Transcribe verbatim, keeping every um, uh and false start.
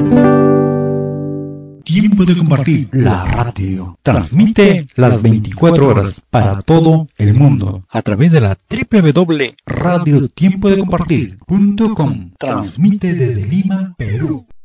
Tiempo de compartir. La radio transmite las veinticuatro horas para todo el mundo a través de la doble u doble u doble u punto radio tiempo de compartir punto com. Transmite desde Lima, Perú.